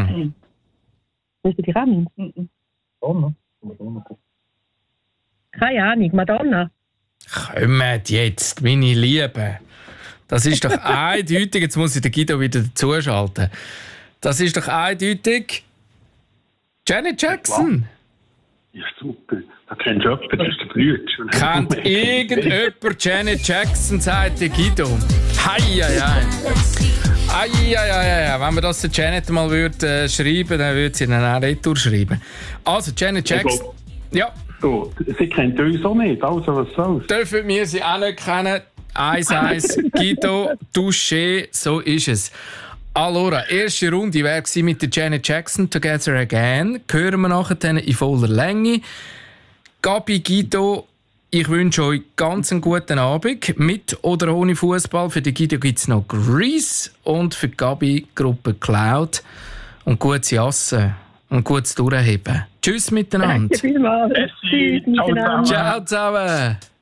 Nein. Willst du dich auch nicht? Madonna. Keine Ahnung, Madonna. Kommt jetzt, meine Lieben. Das ist doch eindeutig. Jetzt muss ich den Guido wieder dazuschalten. Das ist doch eindeutig Janet Jackson. Ja, super. Da kennst du jemanden, das ist der Brütsch. Kennt irgendjemand Janet Jackson, sagt der Guido. Hei. Wenn man das der Janet mal schreiben, dann würde sie dann auch retour schreiben. Also, Janet Jackson. Ja. So, sie kennt uns auch nicht, also was soll's? Dürfen wir sie auch nicht kennen? 1-1, Guido, Touché, so ist es. Allora, erste Runde wäre mit der Janet Jackson, Together Again. Hören wir nachher in voller Länge. Gabi, Guido, ich wünsche euch ganz einen guten Abend. Mit oder ohne Fußball. Für die Guido gibt es noch Grease und für die Gabi Gruppe Cloud. Und gutes Jassen und gutes Durchheben. Tschüss miteinander. Danke vielmals. Tschüss miteinander. Ciao zusammen.